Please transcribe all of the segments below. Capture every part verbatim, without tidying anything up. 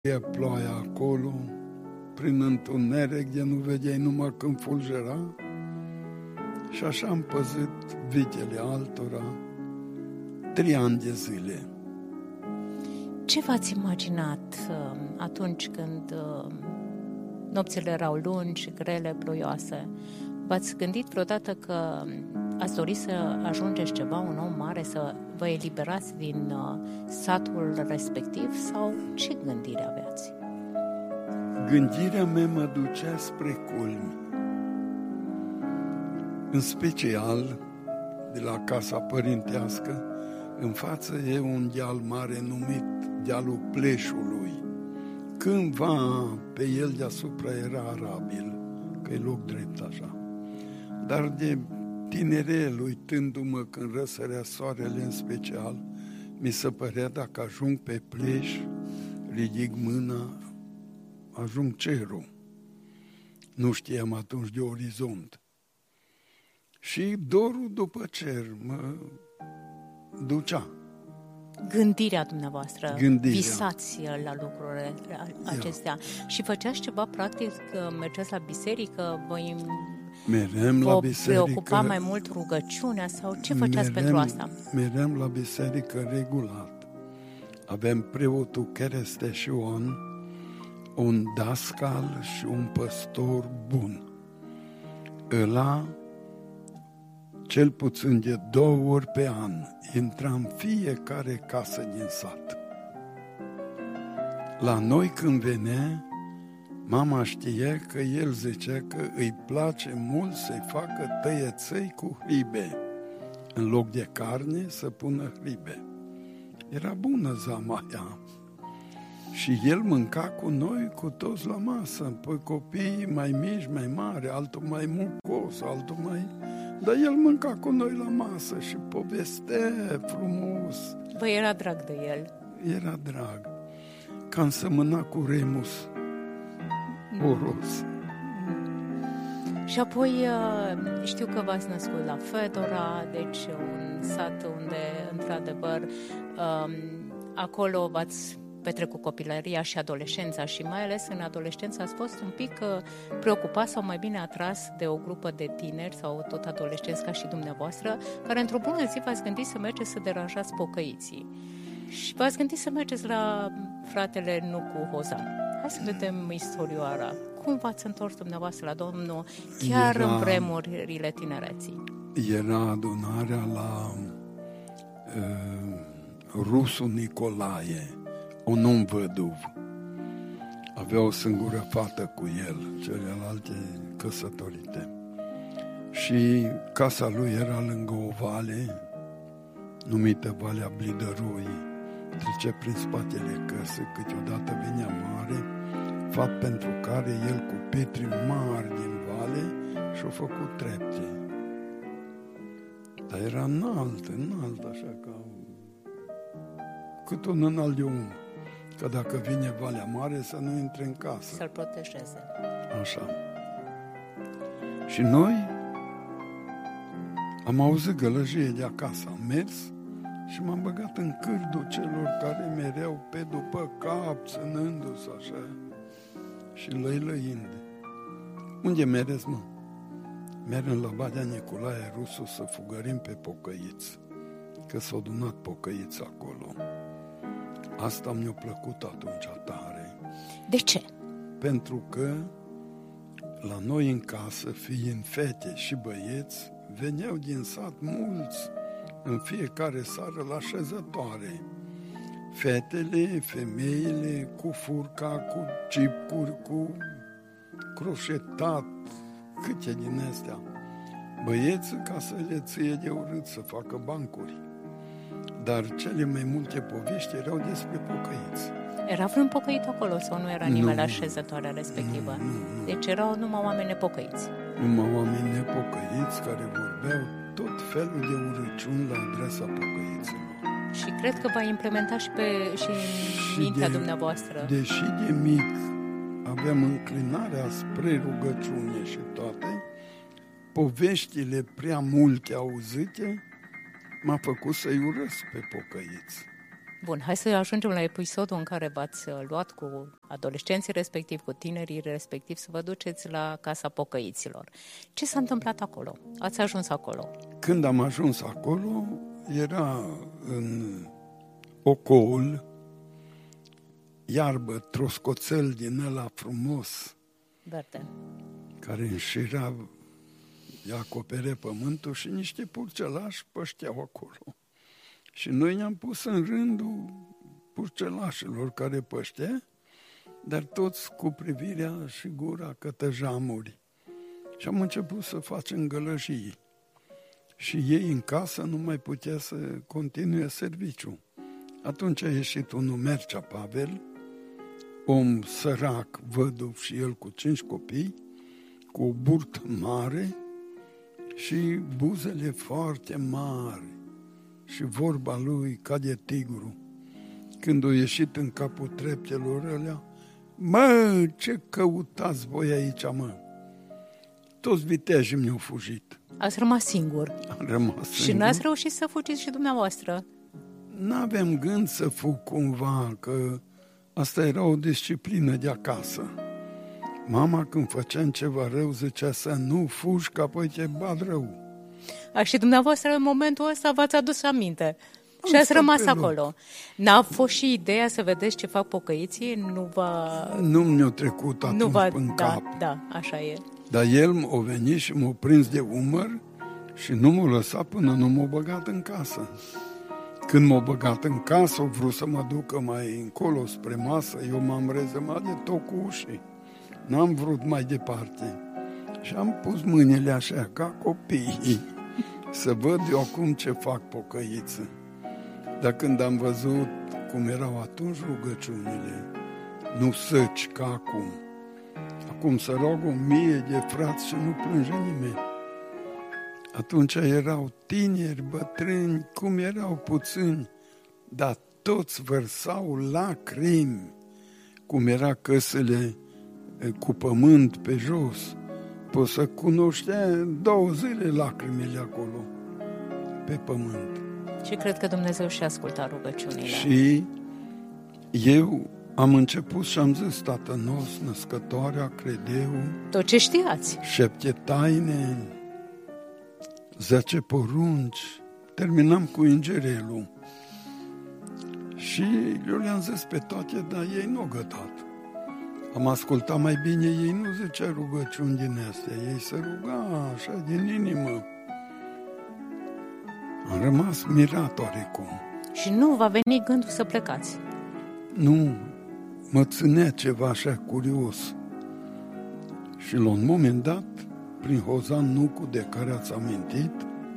E ploaia acolo, prin întuneric, de nu vedeai numai când fulgera. Și așa am păzit vitele altora trei ani de zile. Ce v-ați imaginat uh, atunci când uh, nopțile erau lungi, grele, ploioase? V-ați gândit vreodată că ați dori să ajungeți ceva, un om mare, să vă eliberați din uh, satul respectiv? Sau ce gândire aveați? Gândirea mea mă ducea spre culmi. În special, de la casa părintească, în față e un deal mare numit Dealul Pleșului. Cândva pe el deasupra era arabil, că e loc drept așa. Dar de tinerel, uitându-mă când răsărea soarele în special, mi se părea dacă ajung pe Pleș, ridic mâna, ajung cerul. Nu știam atunci de orizont. Și dorul după cer mă ducea. Gândirea dumneavoastră, Gândirea. Visați la lucrurile acestea. Ia. Și făceați ceva practic, mergeați la biserică, voi Merem la vă biserică, preocupa mai mult rugăciunea sau ce făceați merem, pentru asta? Merem la biserică regulat. Avem preotul Chereste Ioan, un dascal și un păstor bun. Ăla, cel puțin de două ori pe an, intra în fiecare casă din sat. La noi când venea, mama știe că el zicea că îi place mult să-i facă tăieței cu hribe. În loc de carne să pună hribe. Era bună zamaia. Și el mânca cu noi, cu toți la masă. Păi copiii mai mici, mai mari, altul mai mucos, altul mai... Dar el mânca cu noi la masă și povestea frumos. Vă era drag de el? Era drag. Ca însămâna cu Remus. Oros. Și apoi știu că v-ați născut la Fedora, deci un sat unde, într-adevăr, acolo v-ați petrecut copilăria și adolescența și mai ales în adolescență ați fost un pic preocupat sau mai bine atras de o grupă de tineri sau tot adolescenți ca și dumneavoastră, care într-o bună zi v-ați gândit să mergeți să deranjați pocăiții. Și v-ați gândit să mergeți la fratele Nucu Hozan. Hai să vedem istorioara. Cum v-ați întors dumneavoastră la Domnul chiar era, în vremurile tinereții? Era adunarea la uh, rusul Nicolae, un om văduv. Avea o singură fată cu el, celelalte căsătorite. Și casa lui era lângă o vale numită Valea Blidărui. Trece prin spatele căsii, câteodată venea mare, fapt pentru care el cu petri mari din vale și-a făcut trepte. Dar era înalt, înalt, așa ca cât un înalt de om. Că dacă vine Valea Mare să nu intre în casă. Să-l protejeze. Așa. Și noi am auzit gălăgie de acasă. Am mers și m-am băgat în cârdul celor care mereau pe după cap, ținându-se așa și lăilăind. Unde mereți, mă? Merem la Badea Nicolae Rusu să fugărim pe pocăiți, că s-au adunat pocăiți acolo. Asta mi-a plăcut atunci tare. De ce? Pentru că la noi în casă, fiind fete și băieți, veneau din sat mulți în fiecare seară la șezătoare. Fetele, femeile, cu furca, cu cipcuri, cu croșetat, câte din astea. Băieții ca să le ție de urât, să facă bancuri. Dar cele mai multe povești erau despre pocăiți. Era vreun pocăit acolo sau nu era nimeni nu, la șezătoarea respectivă? Nu, nu, nu. Deci erau numai oameni nepocăiți. Numai oameni nepocăiți care vorbeau tot felul de urăciuni la adresa pocăiților. Și cred că va implementa și, pe, și în și mintea de, dumneavoastră. Deși de mic aveam înclinarea spre rugăciune și toate, poveștile prea multe auzite m-a făcut să-i urăsc pe pocăiți. Bun, hai să ajungem la episodul în care v-ați luat cu adolescenții respectiv, cu tinerii respectiv, să vă duceți la Casa Pocăiților. Ce s-a întâmplat acolo? Ați ajuns acolo? Când am ajuns acolo, era în ocol, iarbă, troscoțel din ăla frumos, verde, care înșira, acopere pământul și niște purcelași pășteau acolo. Și noi ne-am pus în rândul purcelașilor care păștea, dar toți cu privirea și gura către jamuri. Și am început să facem gălăjii. Și ei în casă nu mai putea să continue serviciul. Atunci a ieșit unul, Mercea Pavel, om sărac, văduv și el cu cinci copii, cu o burtă mare și buzele foarte mari și vorba lui ca de tigru. Când a ieșit în capul treptelor alea, mă, ce căutați voi aici, mă? Toți viteajii mi-au fugit. Ați rămas singur. Am rămas Și singur. n-ați reușit să fugiți și dumneavoastră. N-aveam gând să fug cumva, că asta era o disciplină de acasă. Mama, când făceam ceva rău, zicea să nu fugi, că apoi te bat rău. A, și dumneavoastră în momentul ăsta v-ați adus aminte. Am Și ați stat rămas pe loc. acolo. N-a fost și ideea să vedeți ce fac pocăiții? Nu v-a... Nu mi-a trecut atunci nu v-a... în da, cap. da, așa e. Dar el m-a venit și m-a prins de umăr și nu m-a lăsat până nu m-a băgat în casă. Când m-a băgat în casă, a vrut să mă ducă mai încolo spre masă, eu m-am rezemat de tot cu ușii. N-am vrut mai departe. Și am pus mâinile așa, ca copiii, să văd eu acum ce fac pocăiță. Dar când am văzut cum erau atunci rugăciunile, nu săci ca acum. Acum să rog o mie de frați și nu plânge nimeni. Atunci erau tineri, bătrâni, cum erau puțini, dar toți vărsau lacrimi, cum era căsele cu pământ pe jos. Poți să cunoștea două zile lacrimile acolo, pe pământ. Și cred că Dumnezeu și-a ascultat rugăciunile. Și eu am început și am zis, Tată nostru, născătoarea, credeu, Tot ce știați. șapte taine, zece porunci, terminam cu îngerelul. Și eu le-am zis pe toate, dar ei nu au gătat. Am ascultat mai bine, ei nu zicea rugăciuni din astea, ei se ruga așa din inimă. Am rămas mirat oarecum. Și nu va veni gândul să plecați. Nu, mă ținea ceva așa curios. Și la un moment dat, prin Hozan Nucu de care ați amintit,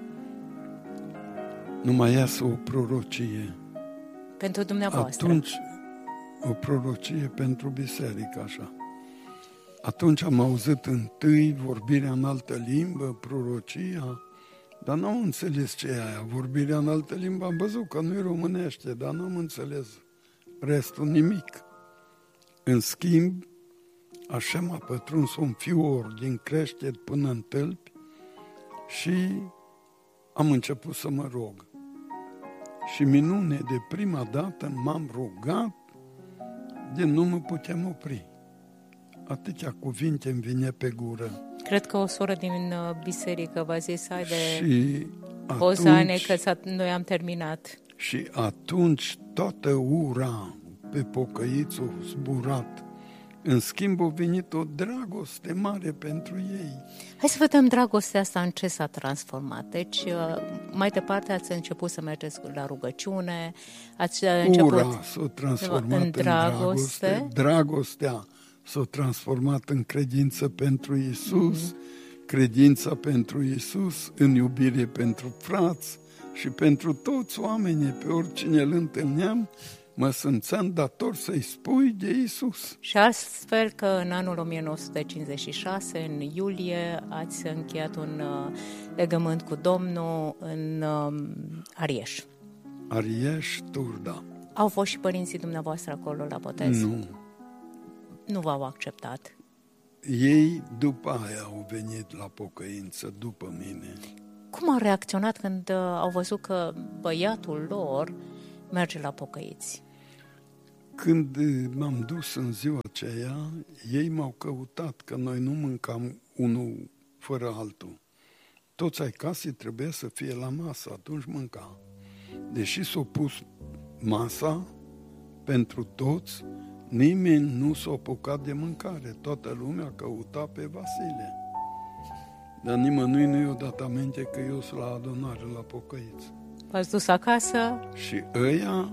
nu mai iasă o prorocie. Pentru dumneavoastră. Atunci, o prorocie pentru biserică, așa. Atunci am auzit întâi vorbirea în altă limbă, prorocia, dar n-am înțeles ce e aia. Vorbirea în altă limbă am văzut că nu-i românește, dar n-am înțeles restul nimic. În schimb, așa m-a pătruns un fior din creștet până în tălpi și am început să mă rog. Și minune, de prima dată m-am rugat de nu mă puteam opri. Atâtea cuvinte îmi vine pe gură. Cred că o soră din biserică v-a zis, haide, Și Hozane, atunci, că noi am terminat. și atunci toată ura pe pocăiți-o zburat. În schimb a venit o dragoste mare pentru ei. Hai să vedem dragostea asta în ce s-a transformat. Deci, mai departe ați început să mergeți la rugăciune, ați început Ura s-a transformat în, în dragoste. dragoste. Dragostea s-a transformat în credință pentru Iisus, mm-hmm. credința pentru Iisus în iubire pentru frați și pentru toți oamenii, pe oricine îl întâlneam, mă simțeam dator să-i spui de Iisus. Și astfel că în anul o mie nouă sute cincizeci și șase, în iulie, ați încheiat un uh, legământ cu Domnul în uh, Arieș. Arieș, Turda. Au fost și părinții dumneavoastră acolo la botez? Nu. Nu v-au acceptat? Ei după aia au venit la pocăință, după mine. Cum au reacționat când uh, au văzut că băiatul lor merge la pocăiți? Când m-am dus în ziua aceea, ei m-au căutat, că noi nu mâncam unul fără altul. Toți ai casei trebuie să fie la masă, atunci mânca. Deși s-a pus masa pentru toți, nimeni nu s-a apucat de mâncare. Toată lumea căuta pe Vasile. Dar nimănui nu i-a dat aminte că eu sunt la adunare la pocăiți. V-ați dus acasă? Și ăia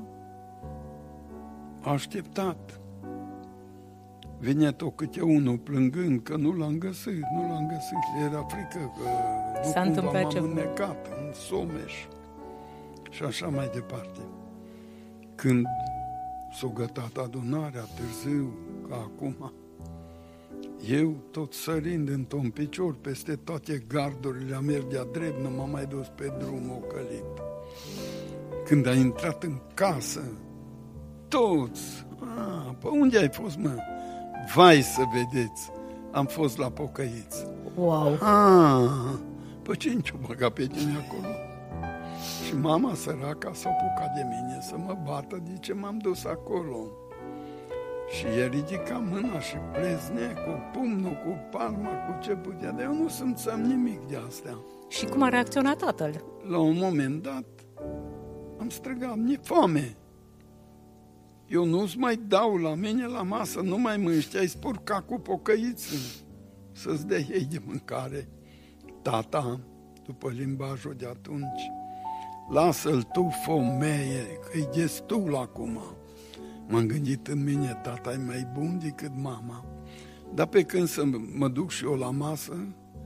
a așteptat. Vine tot câte unul plângând că nu l-am găsit, nu l-am găsit. Era frică că nu S-a întâmplat cumva m-am ceva. înnecat în Someș. Și așa mai departe. Când s-a gătat adunarea târziu, ca acum, eu tot sărind într-un picior peste toate gardurile, am mers de-a drept, nu m-am mai dus pe drum ocălit. Când a intrat în casă, toți, a, pe unde ai fost, mă? Vai să vedeți, am fost la pocăiți. Wow! Ah, pe ce nici-o băga pe tine acolo? Și mama săraca s-a apucat de mine să mă bată de ce m-am dus acolo. Și el ridica mâna și pleznea cu pumnul, cu palma, cu ce putea. Dar eu nu simțeam nimic de astea. Și cum a reacționat tatăl? La un moment dat am strigat, mi-e foame. Eu nu-ți mai dau la mine la masă, nu mai mânci, ai spurcat cu pocăiță să-ți dea ei de mâncare. Tata, după limbajul de atunci, lasă-l tu, fomeie, că-i destul acum. M-am gândit în mine, tata e mai bun decât mama. Dar pe când să mă duc și eu la masă,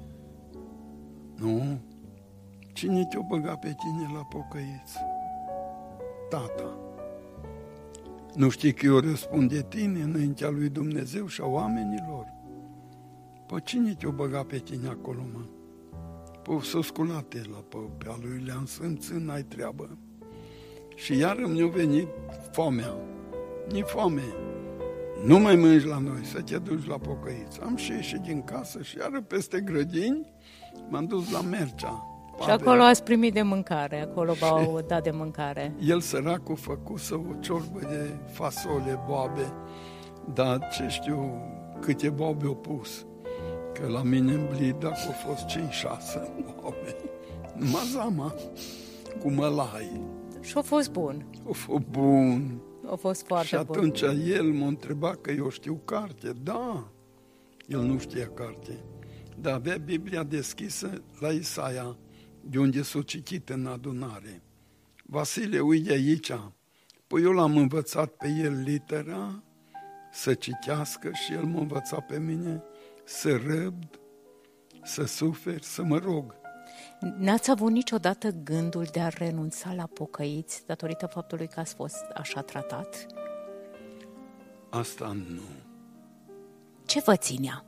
nu, cine te-o băga pe tine la pocăiți? Tata. Nu știi că eu răspund de tine înaintea lui Dumnezeu și a oamenilor? Păi cine te-o băga pe tine acolo, mă? Păi să sculate la pe, pe a lui Lean Sânță, n-ai treabă. Și iar mi-a venit foamea. Ni foame. Nu mai mânci la noi, să te duci la pocăiți. Am și ieșit din casă și iară peste grădini m-am dus la Mercea. Și acolo ați primit de mâncare, acolo v-au dat de mâncare. El, săracul, făcuse o ciorbă de fasole, boabe, dar ce știu câte boabe au pus. Că la mine în Blidac au fost cinci șase boabe. Numai zama, cu mălai. Și a fost bun. A fost bun. A fost foarte și bun. atunci el m-a întrebat că eu știu carte. Da, el nu știa carte, dar avea Biblia deschisă la Isaia, de unde s-a citit în adunare. Vasile, uite aici. Păi eu l-am învățat pe el litera, să citească, și el m-a învățat pe mine să răbd, să suferi, să mă rog. N-ați avut niciodată gândul de a renunța la pocăiți datorită faptului că ați fost așa tratat? Asta nu. Ce vă ținea?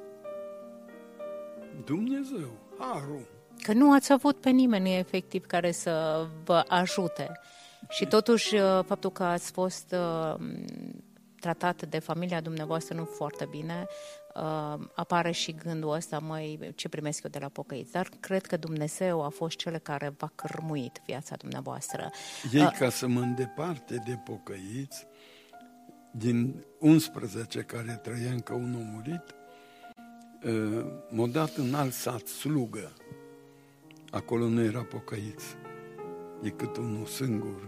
Dumnezeu, harul. Că nu ați avut pe nimeni efectiv care să vă ajute. Și totuși faptul că ați fost uh, tratat de familia dumneavoastră nu foarte bine, uh, apare și gândul ăsta, măi, ce primesc eu de la pocăiți. Dar cred că Dumnezeu a fost cel care v-a cărmuit viața dumneavoastră. Ei, uh, ca să mă îndeparte de pocăiți, din unsprezece care trăiam că unul murit, uh, m-a dat în alt sat, slugă. Acolo nu era pocăiți, decât unul singur.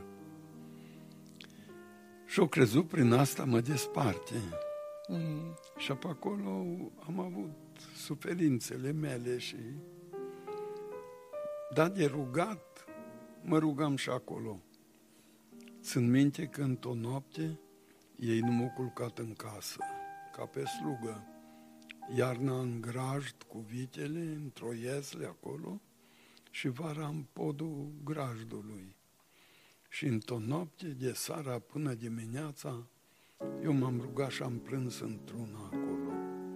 Și-o crezut prin asta mă desparte. Mm. Și pe acolo am avut suferințele mele și... Dar de rugat, mă rugam și acolo. Țin minte că într-o noapte ei nu m-au culcat în casă, ca pe slugă. Iarna în grajd cu vitele, într-o iesle acolo, și vara în podul grajdului. Și într-o noapte, de seara până dimineața, eu m-am rugat și am plâns într-una acolo.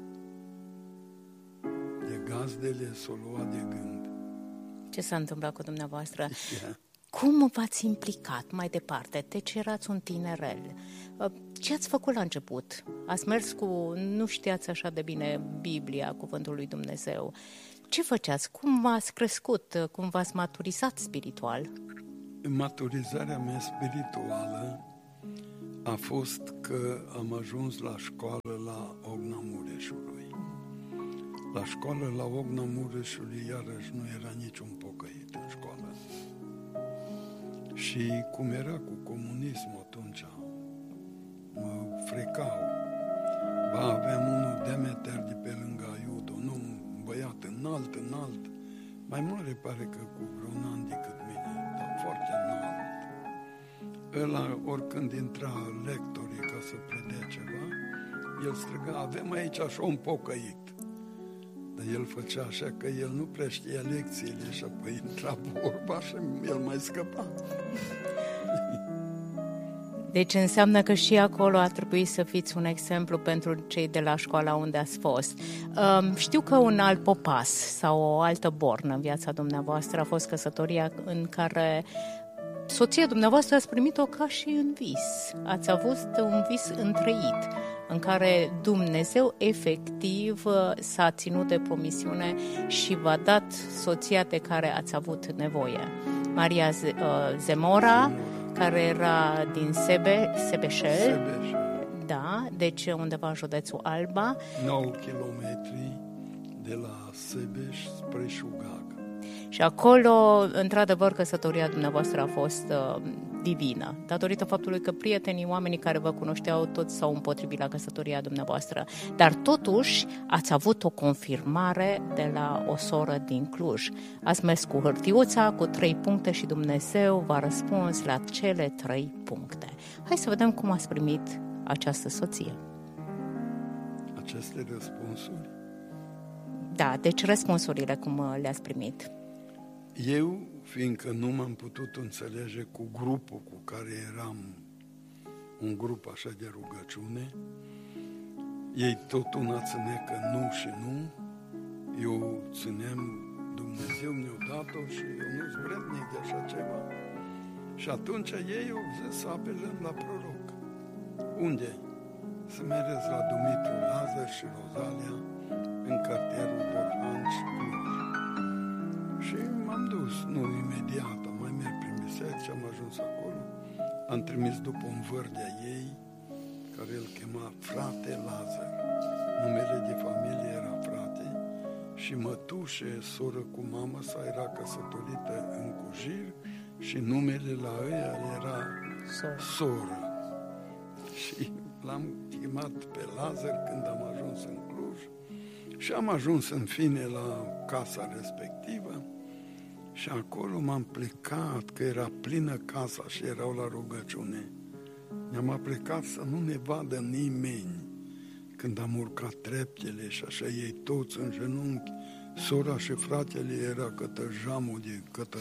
De gazdele s-o lua de gând. Ce s-a întâmplat cu dumneavoastră? Yeah. Cum v-ați implicat mai departe? Deci erați un tinerel. Ce ați făcut la început? Ați mers cu... Nu știați așa de bine Biblia, Cuvântul lui Dumnezeu. Ce făceați? Cum v-ați crescut? Cum v-ați maturizat spiritual? maturizarea mea spirituală a fost că am ajuns la școală la Ogna Mureșului. La școală la Ogna Mureșului iarăși nu era niciun pocăit în școală. Și cum era cu comunismul atunci, mă frecau. Ba, aveam unul Demeter de pe lângă Aiudo, nu, un băiat înalt, înalt, mai mare pare că cu vreun an decât mine, dar foarte înalt. Ăla, oricând intra lectorii ca să predea ceva, el striga, avem aici așa un pocăit. Dar el făcea așa că el nu prea știa lecțiile și apoi intra vorba și el mai scăpa. Deci înseamnă că și acolo ar trebui să fiți un exemplu pentru cei de la școala unde ați fost. Știu că un alt popas sau o altă bornă în viața dumneavoastră a fost căsătoria în care soția dumneavoastră ați primit-o ca și în vis. Ați avut un vis întrăit, în care Dumnezeu efectiv s-a ținut de promisiune și v-a dat soția de care ați avut nevoie. Maria Zemora, care era din Sebe, Sebeșel, Sebeșel. Da, deci undeva în județul Alba. nouă kilometri de la Sebeș spre Șugag. Și acolo, într-adevăr, căsătoria dumneavoastră a fost uh, divină, datorită faptului că prietenii, oamenii care vă cunoșteau, toți s-au împotrivit la căsătoria dumneavoastră. Dar totuși ați avut o confirmare de la o soră din Cluj. Ați mers cu hârtiuța, cu trei puncte și Dumnezeu v-a răspuns la cele trei puncte. Hai să vedem cum ați primit această soție. Aceste răspunsuri? Da, deci răspunsurile cum le-ați primit. Eu, fiindcă nu m-am putut înțelege cu grupul cu care eram, un grup așa de rugăciune, ei tot una ținea că nu și nu, eu țineam, Dumnezeu mi-a dat-o și eu nu-s vrednic de așa ceva. Și atunci ei au zis să apelăm la proroc. Unde? Să mergeți la Dumitru Lazar și Rozalia, în cartierul Borhan și Cluj. Și m-am dus, nu imediat, am mai mers prin biserică, am ajuns acolo, am trimis după un văr de-a ei, care îl chema Frate Lazar. Numele de familie era Frate și mătușe, soră cu mamă sa, era căsătorită în Cujir și numele la ăia era Soră. Soră. Și l-am chemat pe Lazar când am ajuns în Cluj. Și am ajuns în fine la casa respectivă și acolo m-am plecat, că era plină casa și erau la rugăciune. Ne-am aplecat să nu ne vadă nimeni. Când am urcat treptele și așa ei toți în genunchi, sora și fratele era către jamul de către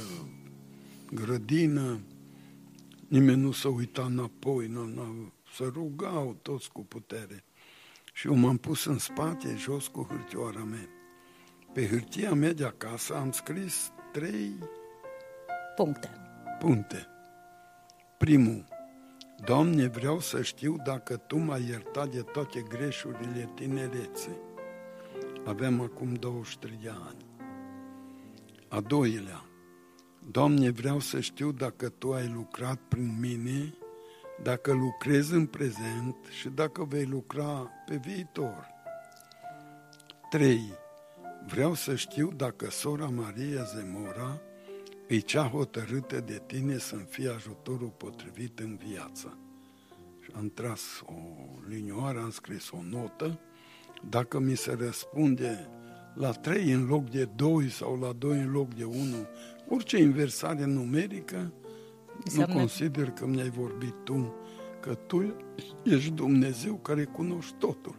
grădină, nimeni nu se uita înapoi, nu, nu, se rugau toți cu putere. Și eu m-am pus în spate, jos cu hârtioara mea. Pe hârtia mea de acasă am scris trei Puncte. puncte. Primul, Doamne, vreau să știu dacă Tu m-ai iertat de toate greșurile tinereței. Aveam acum douăzeci și trei de ani. A doilea, Doamne, vreau să știu dacă Tu ai lucrat prin mine, dacă lucrezi în prezent și dacă vei lucra pe viitor. trei. Vreau să știu dacă sora Maria Zemora e cea hotărâtă de tine să-mi fie ajutorul potrivit în viață. Și am tras o linioară, am scris o notă. Dacă mi se răspunde la trei în loc de doi sau la doi în loc de unu, orice inversare numerică, înseamnă... nu consider că mi-ai vorbit tu, că tu ești Dumnezeu care cunoști totul.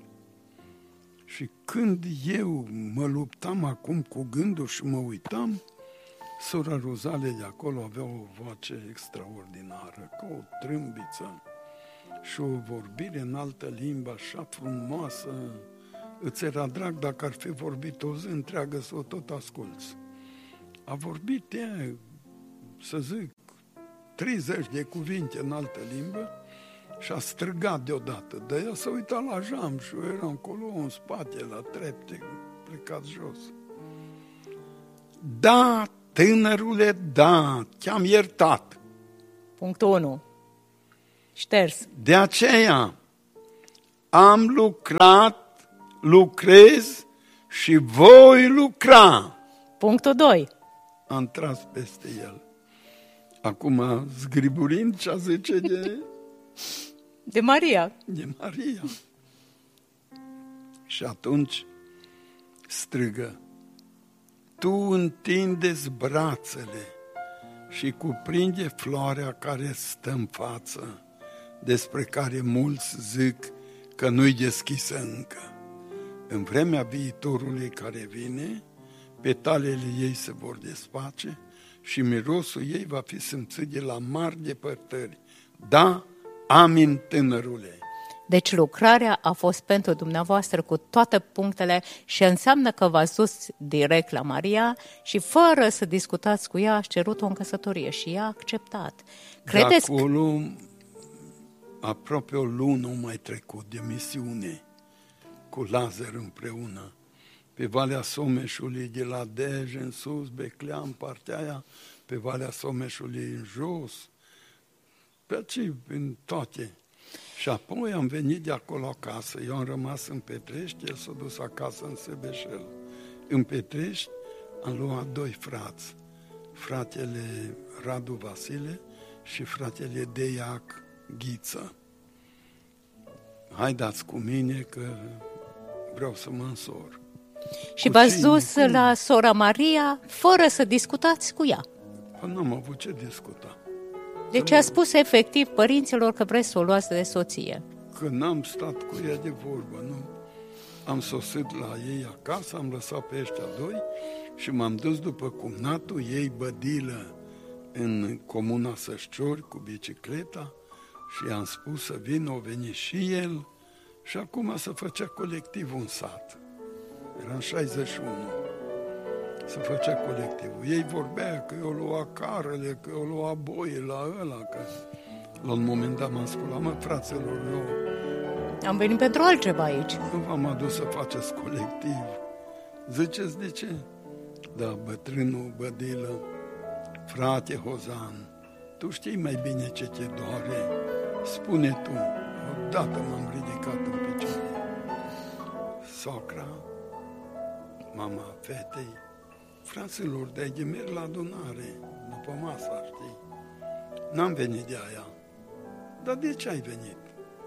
Și când eu mă luptam acum cu gândul și mă uitam, sora Rozalie de acolo avea o voce extraordinară, ca o trâmbiță și o vorbire în altă limbă așa frumoasă, îți era drag dacă ar fi vorbit o zi întreagă să o tot asculți. A vorbit ea, să zic, treizeci de cuvinte în altă limbă și a strigat deodată. De ea s-a uitat la geam și eu eram acolo în spate, la trepte, plecat jos. Da, tânărule, da, te-am iertat. Punctul unu. Șters. De aceea am lucrat, lucrez și voi lucra. Punctul doi. Am tras peste el. Acum, zgriburind ce a zice de, De Maria. de Maria. Și atunci strigă: tu întinde-ți brațele și cuprinde floarea care stă în față, despre care mulți zic că nu-i deschisă încă. În vremea viitorului care vine, petalele ei se vor desface și mirosul ei va fi simțit de la mari depărtări. Da, amin, tânărule. Deci lucrarea a fost pentru dumneavoastră cu toate punctele și înseamnă că v-ați dus direct la Maria și fără să discutați cu ea ați cerut-o în căsătorie și ea a acceptat. Credeți de acolo, aproape o lună au mai trecut de misiune cu Lazar împreună, pe Valea Someșului, de la Dej în sus, Becleam, partea aia, pe Valea Someșului în jos, pe aici, în toate. Și apoi am venit de acolo acasă, eu am rămas în Petrești, el s-a dus acasă în Sebeșel. În Petrești am luat doi frați, fratele Radu Vasile și fratele Deiac Ghiță. Haidați cu mine că vreau să mă însor. și Cu v-ați cine? dus Cum? la sora Maria fără să discutați cu ea. Păi n-am avut ce discuta. Deci a spus efectiv părinților că vreți să o luați de soție. Că n-am stat cu ea de vorbă, nu? Am sosit la ei acasă, am lăsat pe ăștia doi și m-am dus după cumnatul ei, Bădilă, în comuna Sășciori cu bicicleta și i-am spus să vină, o veni și el și acum să făcea colectivul în sat. Era în șaizeci și unu. Să făcea colectivul. Ei vorbea că eu lua carele, că eu lua boie la ăla, că la un moment dat m-am spus, mă, fraților, eu Am venit pentru altceva aici. nu v-am adus să faceți colectiv. Ziceți de ce? Da, bătrânul Bădilă, frate Hozan, tu știi mai bine ce te doare. Spune tu. Odată m-am ridicat în picioare. Socra, mama fetei, fraților, de-ai de merg la adunare, după masa, știi? N-am venit de aia. Dar de ce ai venit?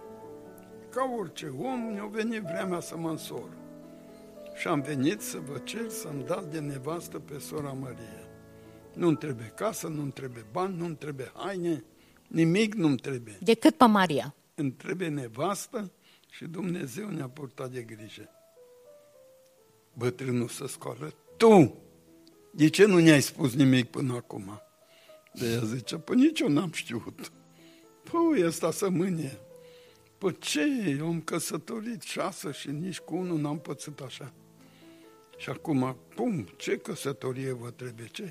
Ca orice om, ne-a venit vremea să mă însor. Și am venit să vă cer să-mi dați de nevastă pe sora Maria. Nu-mi trebuie casă, nu-mi trebuie bani, nu-mi trebuie haine, nimic nu-mi trebuie. Decât pe Maria. Îmi trebuie nevastă și Dumnezeu ne-a purtat de grijă. Bătrânul se scoală. Tu! De ce nu ne-ai spus nimic până acum? De ea zice, păi nici eu n-am știut. Păi ăsta să mânie. Păi ce? Eu am căsătorit șase și nici cu unul n-am pățit așa. Și acum, pum, ce căsătorie vă trebuie, ce?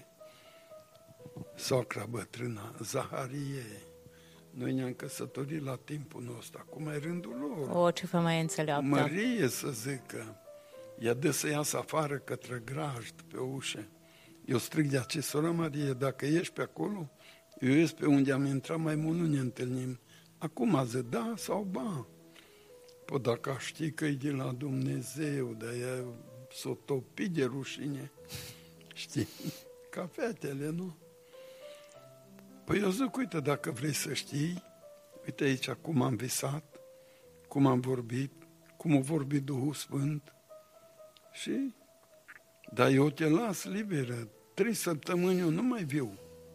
Socra bătrâna, Zaharie, noi ne-am căsătorit la timpul nostru, acum e rândul lor. O, ce femeie înțeleaptă. Mărie să zică, i-a de să iasă afară către grajd pe ușă. Eu strig de aceea, sora Marie, dacă ești pe acolo, eu ies pe unde am intrat, mai mult nu ne întâlnim. Acum zic, da sau ba. Păi dacă aș ști că e de la Dumnezeu, dar ea s-o topi de rușine, știi, ca fetele, nu? Păi eu zic, uite, dacă vrei să știi, uite aici cum am visat, cum am vorbit, cum a vorbit Duhul Sfânt și, dar eu te las liberă, trei săptămâni eu nu mai viu.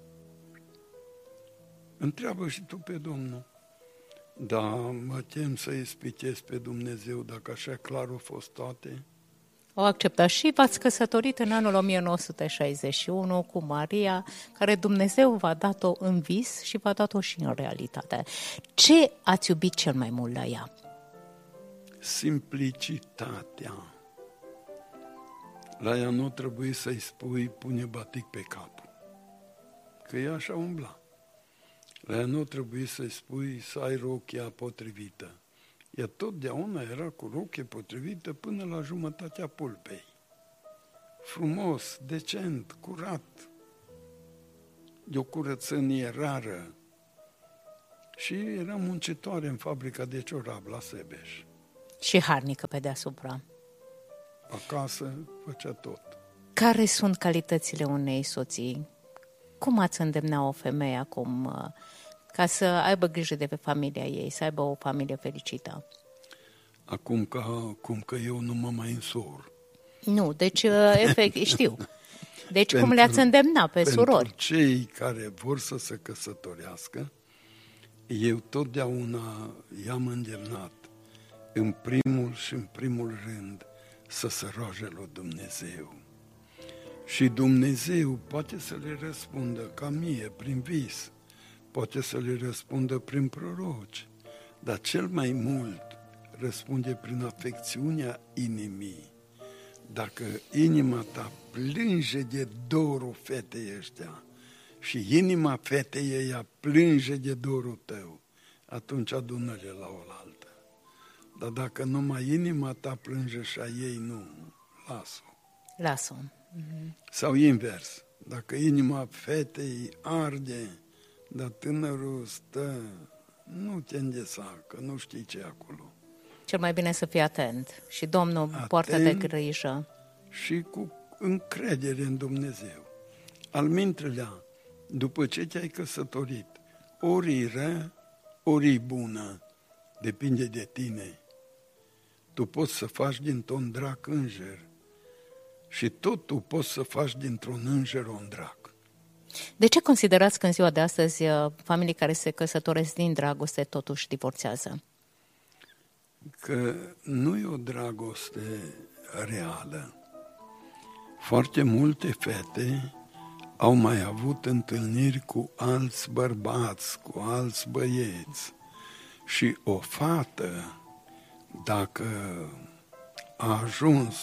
Întreabă și tu pe Domnul. Da, mă tem să ispitez pe Dumnezeu, dacă așa clar au fost toate. O acceptat și v-ați căsătorit în anul o mie nouă sute șaizeci și unu cu Maria, care Dumnezeu v-a dat-o în vis și v-a dat-o și în realitate. Ce ați iubit cel mai mult la ea? Simplicitatea. La ea nu trebuie să-i spui pune batic pe cap, că ea așa umbla. La ea nu trebuie să-i spui să ai rochia potrivită. Ea totdeauna era cu rochie potrivită până la jumătatea pulpei. Frumos, decent, curat, de o curățenie rară. Și era muncitoare în fabrica de ciorap la Sebeș. Și harnică pe deasupra. Acasă făcea tot. Care sunt calitățile unei soții? Cum ați îndemna o femeie acum uh, ca să aibă grijă de pe familia ei, să aibă o familie fericită? Acum că, cum că eu nu mă mai însor. Nu, deci, uh, efect, știu. Deci Pentru- cum le-ați îndemna pe Pentru surori? cei care vor să se căsătorească, eu totdeauna i-am îndemnat, în primul și în primul rând, să se roage lui Dumnezeu. Și Dumnezeu poate să le răspundă ca mie, prin vis, poate să le răspundă prin proroci, dar cel mai mult răspunde prin afecțiunea inimii. Dacă inima ta plânge de dorul fetei ăștia și inima fetei ea plânge de dorul tău, atunci adună-le la oaltă. Dar dacă numai inima ta plânge și a ei nu, lasă-o. Lasă-o. Sau invers, dacă inima fetei arde, dar tânărul stă, nu te îndesa, că nu știi ce e acolo. Cel mai bine să fii atent și Domnul Atent. poartă de grijă. Și cu încredere în Dumnezeu. Al mintrelea, după ce te-ai căsătorit, ori e rea, ori e bună, depinde de tine. Tu poți să faci dintr-un drac înger și tot tu poți să faci dintr-un înger un drac. De ce considerați că în ziua de astăzi familii care se căsătoresc din dragoste totuși divorțează? Că nu e o dragoste reală. Foarte multe fete au mai avut întâlniri cu alți bărbați, cu alți băieți. Și o fată, dacă a ajuns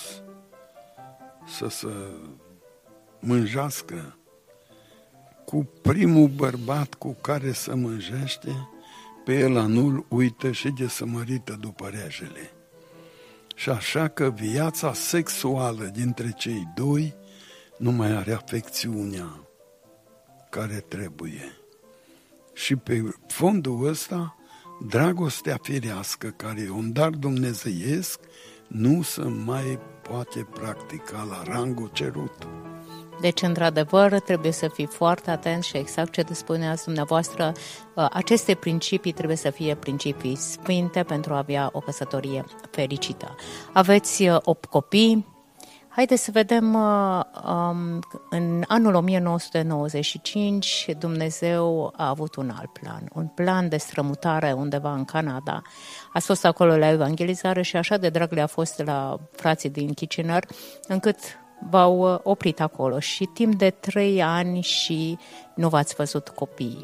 să se mânjească cu primul bărbat cu care se mânjește, pe el nu-l uită și de sămărită după rejele. Și așa că viața sexuală dintre cei doi nu mai are afecțiunea care trebuie. Și pe fondul ăsta, dragostea firească, care e un dar dumnezeiesc, nu se mai poate practica la rangul cerut. Deci, într-adevăr, trebuie să fii foarte atent și exact ce spuneați dumneavoastră, aceste principii trebuie să fie principii sfinte pentru a avea o căsătorie fericită. Aveți opt copii. Haideți să vedem, în anul o mie nouă sute nouăzeci și cinci Dumnezeu a avut un alt plan, un plan de strămutare undeva în Canada. Ați fost acolo la evangelizare și așa de drag le-a fost la frații din Kitchener, încât v-au oprit acolo și timp de trei ani și nu v-ați văzut copiii.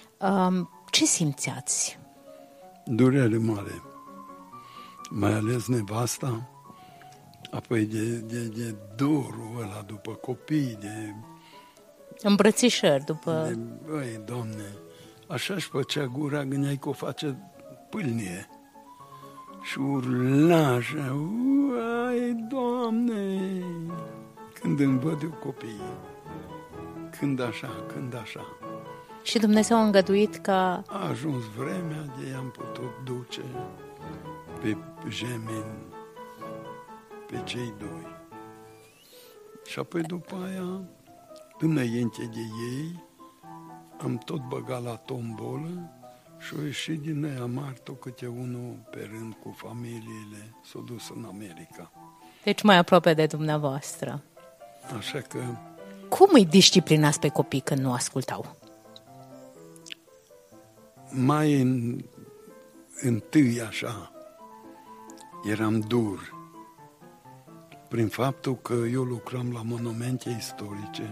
Ce simțeați? Durere mare, mai ales nevasta, apoi de, de, de dorul ăla după copii, de... Îmbrățișări după... De, băi, Doamne, așa își făcea gura, gândeai că o face pâlnie. Și urla așa, uai, Doamne, când îmi văd eu copiii, când așa, când așa. Și Dumnezeu a îngăduit ca... A ajuns vremea de i-am putut duce pe gemeni, pe cei doi. Și apoi după aia, înainte de ei, am tot băgat la tombolă și au ieșit din ea martul câte unul pe rând cu familiile, s-au dus în America. Deci mai aproape de dumneavoastră. Așa că... Cum îi disciplinați pe copii când nu ascultau? Mai în, întâi așa, eram dur, prin faptul că eu lucram la monumente istorice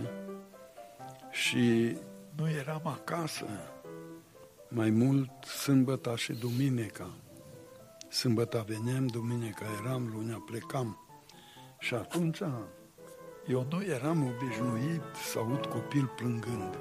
și nu eram acasă. Mai mult sâmbăta și duminica. Sâmbăta veneam, duminica eram, lunea plecam. Și atunci eu nu eram obișnuit să aud copil plângând.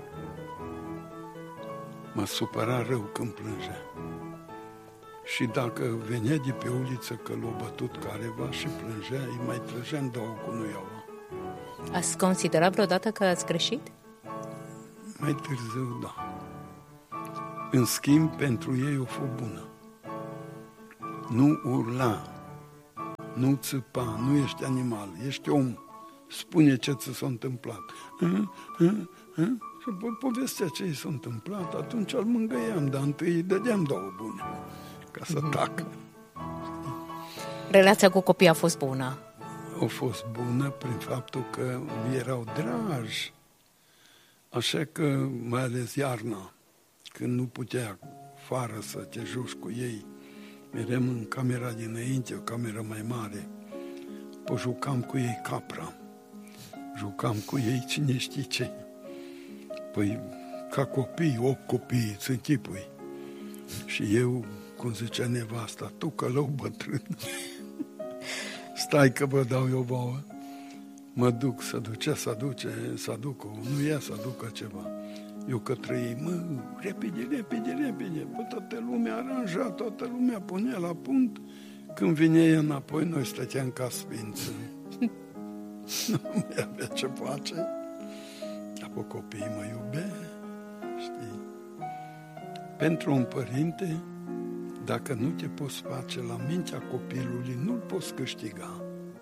Mă supăra rău când plângea. Și dacă venea de pe uliță că l-a bătut careva și plângea, îi mai trăgeam două cu nuiaua. Ați considerat vreodată că ați greșit? Mai târziu, da. În schimb, pentru ei o fost bună. Nu urla, nu țipa, nu ești animal, ești om. Spune ce ți s-a întâmplat. A, a, a? Și povestea ce i s-a întâmplat, atunci îl mângâiam, dar întâi îi dădeam două bune, ca să tacă. Relația cu copiii a fost bună? A fost bună prin faptul că mi erau dragi. Așa că, mai ales iarna, când nu putea afară să te joci cu ei, merem în camera dinainte, o cameră mai mare, păi jucam cu ei capra, jucam cu ei cine știe ce. Păi, ca copii, opt copii, îți închipui. Și eu, cum zicea nevasta, tu călău bătrân, stai că vă dau eu vouă. Mă duc, să duce, să duce, să ducă, nu ia să ducă ceva. Eu către ei, mă, repede, repede, repede, bă, toată lumea aranja, toată lumea punea la punct. Când vine ea înapoi, noi stăteam ca sfință. Nu mai avea ce face. Apoi copiii mă iubea, știi? Pentru un părinte, dacă nu te poți face la mintea copilului, nu-l poți câștiga.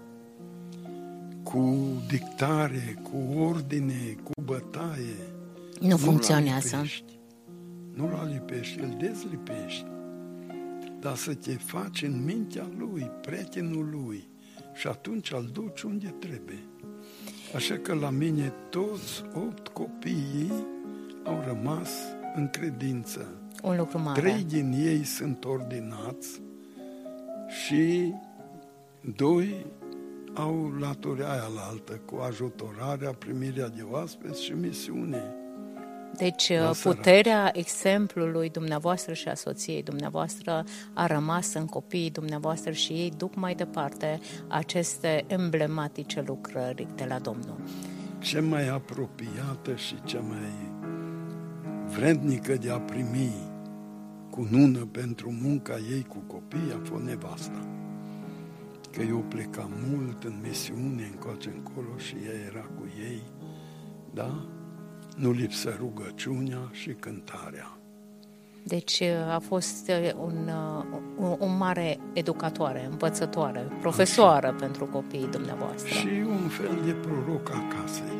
Cu dictare, cu ordine, cu bătaie. Nu funcționează. Nu-l alipești, îl dezlipești. Dar să te faci în mintea lui, prietenul lui, și atunci îl duci unde trebuie. Așa că la mine toți opt copiii au rămas în credință. Un lucru mare. Trei din ei sunt ordinați și doi au laturea aia la altă, cu ajutorarea, primirea de oaspeți și misiune. Deci puterea exemplului dumneavoastră și a soției dumneavoastră a rămas în copiii dumneavoastră și ei duc mai departe aceste emblematice lucrări de la Domnul. Cea mai apropiată și cea mai vrednică de a primi cunună pentru munca ei cu copii a fost nevasta. Că eu plecam mult în misiune, încoace încolo, și ea era cu ei, da? Nu lipsă rugăciunea și cântarea. Deci a fost un, un, un mare educatoare, învățătoare, profesoară Așa. pentru copiii dumneavoastră. Și un fel de proroc acasei.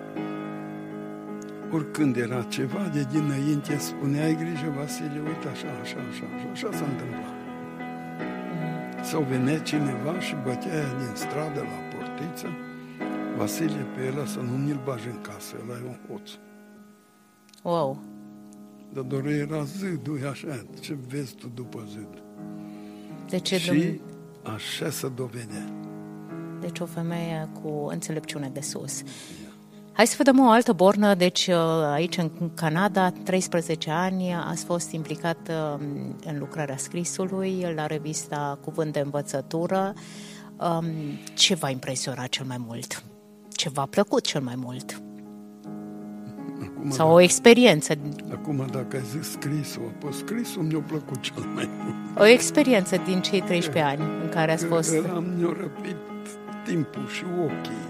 Oricând era ceva de dinainte, spunea, ai grijă, Vasile, uite așa, așa, așa, așa, așa s-a întâmplat. Mm. Sau venea cineva și bătea aia din stradă la portiță, Vasile, pe ăla să nu mi-l bagi în casă, ăla e un hoț. Wow! Dar doar era zidul, așa, ce vezi tu după zid. De ce și dum- așa se dovedea. Deci o femeie cu înțelepciune de sus. Hai să vedem o altă bornă. Deci aici în Canada, treisprezece ani, ați fost implicat în lucrarea scrisului la revista Cuvânt de Învățătură. Ce v-a impresionat cel mai mult? Ce v-a plăcut cel mai mult? Acum, Sau dacă, o experiență? Acum, dacă ai zis scrisul, apoi scrisul mi-a plăcut cel mai mult. O experiență din cei treisprezece ani în care ați fost... Eram, mi-a răpit timpul și ochii.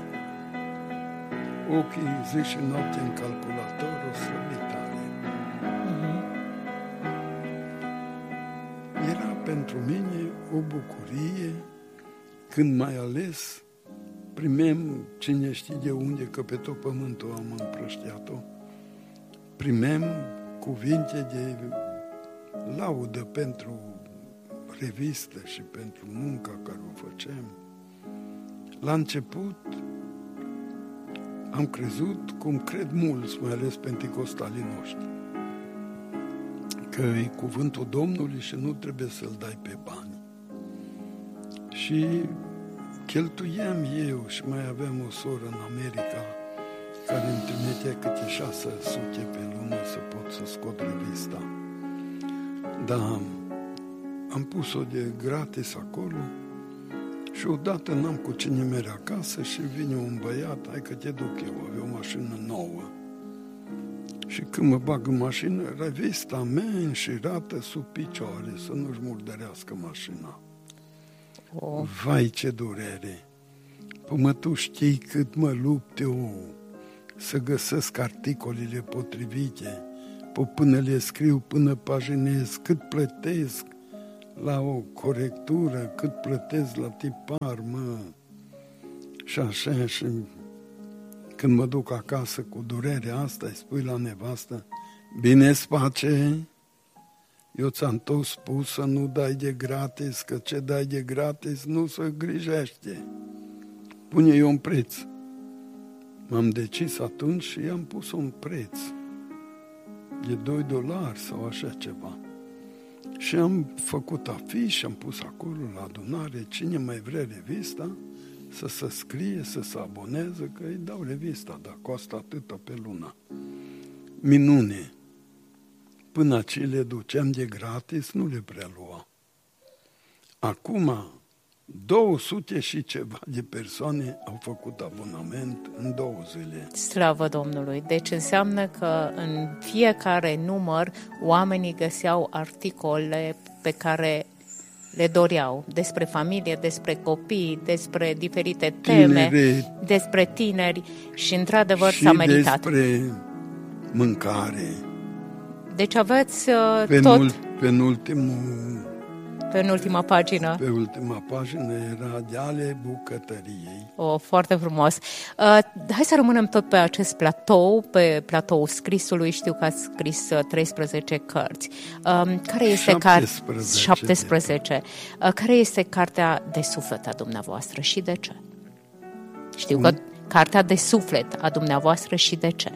Ochii zi și noapte în calculator, o slăbitare. Uh-huh. Era pentru mine o bucurie când mai ales primem, cine știe de unde, că pe tot pământul am împrăștiat-o, primem cuvinte de laudă pentru revistă și pentru munca care o făceam. La început am crezut, cum cred mulți, mai ales penticostalii noștri, că e cuvântul Domnului și nu trebuie să-l dai pe bani. Și cheltuiam eu și mai aveam o soră în America care îmi trimitea câte șase sute pe lună să pot să scot revista. Dar am pus-o de gratis acolo și odată n-am cu cine mere acasă și vine un băiat, hai că te duc eu, avea o mașină nouă. Și când mă bag în mașină, revista mea înșirată sub picioare, să nu-și murdărească mașina. Oh. Vai, ce durere! Păi mă, tu știi cât mă lupt eu să găsesc articolele potrivite, până le scriu, până paginez, cât plătesc la o corectură, cât plătesc la tipar, mă. Și așa, și când mă duc acasă cu durerea asta, îi spui la nevastă, bine-ți face, eu ți-am tot spus să nu dai de gratis, că ce dai de gratis nu se grijește. Pune eu un preț. M-am decis atunci și i-am pus un preț de doi dolari sau așa ceva. Și am făcut afiș, am pus acolo la adunare, cine mai vrea revista, să se scrie, să se aboneze, că îi dau revista, dar costă atâta pe lună. Minune! Până ce le duceam de gratis, nu le prea lua. Acum, două sute și ceva de persoane au făcut abonament în două zile. Slavă Domnului! Deci înseamnă că în fiecare număr oamenii găseau articole pe care le doreau, despre familie, despre copii, despre diferite teme, Tinere, despre tineri și într-adevăr și s-a meritat. despre mâncare. Deci aveți uh, Pe tot penultimul pe în ultima pagină. Pe ultima pagină era de ale bucătăriei. O, foarte frumos. Uh, hai să rămânem tot pe acest platou, pe platoul scrisului. Știu că ați scris uh, treisprezece cărți. Uh, care este șaptesprezece. Car- șaptesprezece. Uh, care este cartea de suflet a dumneavoastră și de ce? Știu Cum? că cartea de suflet a dumneavoastră și de ce?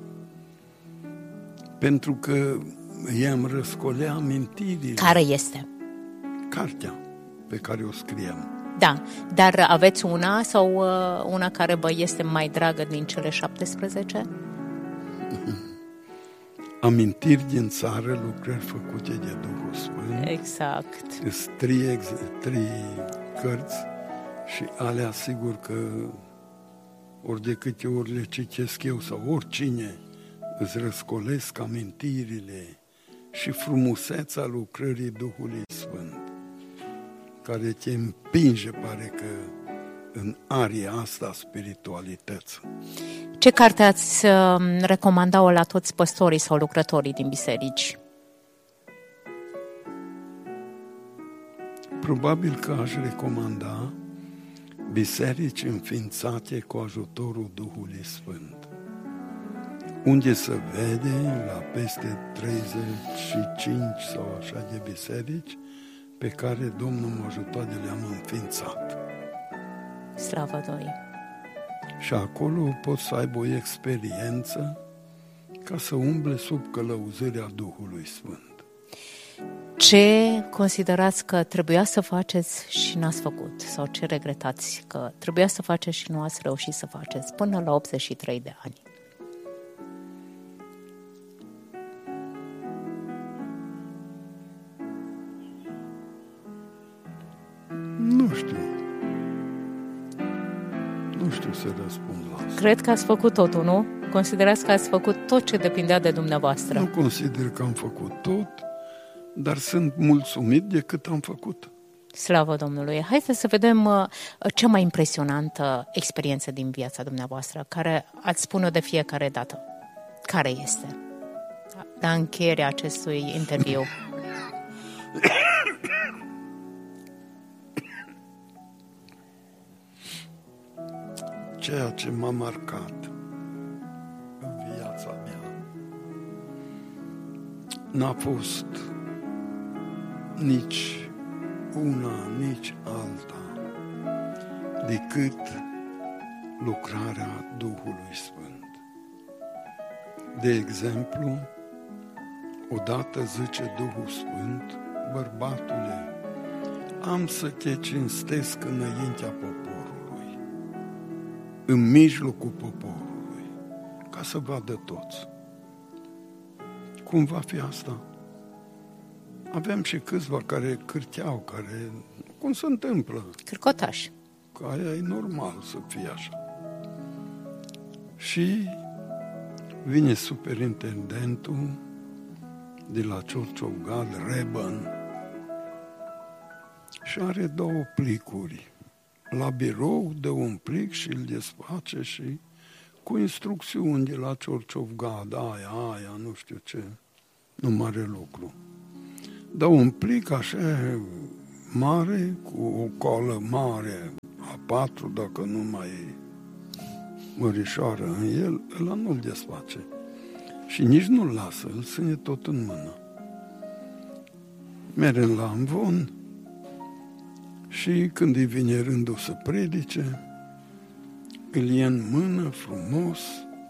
Pentru că i-am răscolea amintirile. Care este? Cartea pe care o scriam. Da, dar aveți una sau uh, una care vă este mai dragă din cele șaptesprezece? Amintiri din țară, lucrări făcute de Duhul Sfânt. Exact. Sunt trei, ex- trei cărți și alea sigur că ori de câte ori le citesc eu sau oricine, îți răscolesc amintirile și frumusețea lucrării Duhului Sfânt, care te împinge, pare că, în aria asta a spiritualității. Ce carte ați uh, recomanda-o la toți păstorii sau lucrătorii din biserici? Probabil că aș recomanda biserici înființate cu ajutorul Duhului Sfânt, unde se vede la peste treizeci și cinci sau așa de biserici pe care Domnul m-a ajutat de le-am înființat. Slavă Domnului! Și acolo pot să aibă o experiență ca să umble sub călăuzirea Duhului Sfânt. Ce considerați că trebuia să faceți și n-ați făcut? Sau ce regretați că trebuia să faceți și nu ați reușit să faceți până la optzeci și trei de ani? Nu știu. Nu știu să răspund la asta. Cred că ați făcut totul, nu? Considerați că ați făcut tot ce depindea de dumneavoastră. Nu consider că am făcut tot, dar sunt mulțumit de cât am făcut. Slavă Domnului! Haideți să vedem uh, cea mai impresionantă experiență din viața dumneavoastră, care ați spune-o de fiecare dată. Care este? La încheierea acestui interviu. Ceea ce m-a marcat în viața mea n-a fost nici una, nici alta decât lucrarea Duhului Sfânt. De exemplu, odată zice Duhul Sfânt, bărbatule, am să te cinstesc înaintea poporului, în mijlocul poporului, ca să vadă toți. Cum va fi asta? Avem și câțiva care cârteau, care, cum se întâmplă? Cârcotaș. Că aia e normal să fie așa. Și vine superintendentul de la Church of God, Reben, și are două plicuri. La birou dă un plic și îl desface și cu instrucțiuni de la Church of God, aia, aia, nu știu ce. nu mare lucru. Dar un plic așa mare, cu o coală mare, a patru, dacă nu mai e mărișoară în el, ăla nu-l desface. Și nici nu-l lasă, îl ține tot în mână. Merem la amvon și când îi vine rândul să predice, îl ia în mână frumos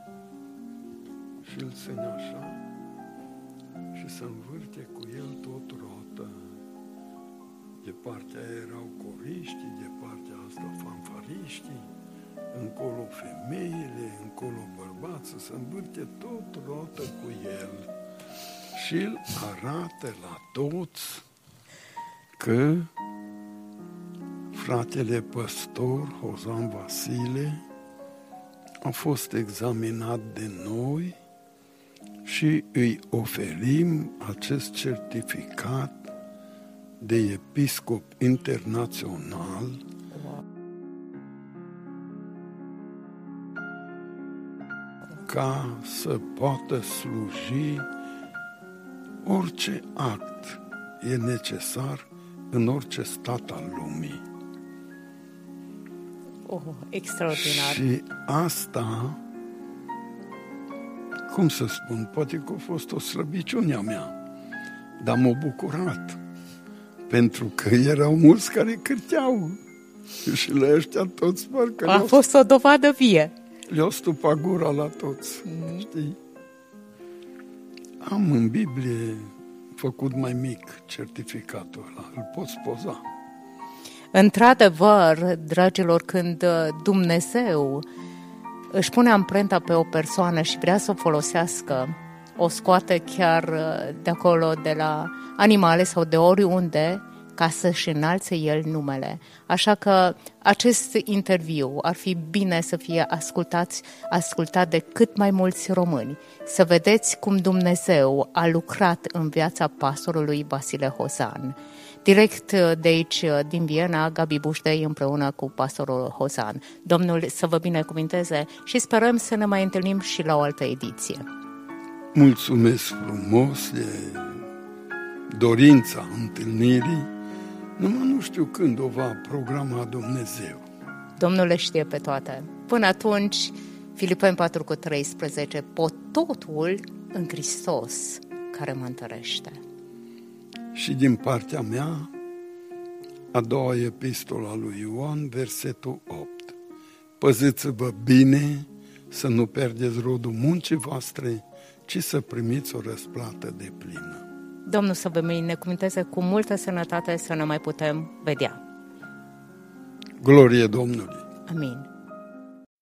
și îl ține așa și se învârte cu el tot rotă. De partea aia erau coriștii, de partea asta fanfariștii, încolo femeile, încolo bărbații, se învârte tot rotă cu el și îl arată la toți că fratele păstor Hozan Vasile a fost examinat de noi și îi oferim acest certificat de episcop internațional ca să poată sluji orice act e necesar în orice stat al lumii. Oh, extraordinar. Și asta, cum să spun, poate că a fost o slăbiciune a mea, dar m-a bucurat, pentru că erau mulți care cârteau și la ăștia toți parcă a fost o dovadă vie. Le-au stupat gura la toți, mm. știi? Am în Biblie făcut mai mic certificatul ăla, îl poți poza. Într-adevăr, dragilor, când Dumnezeu își pune amprenta pe o persoană și vrea să o folosească, o scoate chiar de acolo, de la animale sau de oriunde, ca să-și înalțe el numele. Așa că acest interviu ar fi bine să fie ascultat, ascultat de cât mai mulți români. Să vedeți cum Dumnezeu a lucrat în viața pastorului Vasile Hozan. Direct de aici, din Viena, Gabi Buștei împreună cu pastorul Hozan. Domnul să vă binecuvinteze și sperăm să ne mai întâlnim și la o altă ediție. Mulțumesc frumos de dorința întâlnirii. Numai nu știu când o va programa Dumnezeu. Domnul le știe pe toate. Până atunci, Filipeni patru cu treisprezece, pot totul în Hristos care mă întărește. Și din partea mea, a doua epistolă a lui Ioan, versetul opt. Păziți-vă bine să nu pierdeți rodul muncii voastre, ci să primiți o răsplată de plină. Domnul să vă binecuvânteze cu multă sănătate, să ne mai putem vedea. Glorie Domnului! Amin.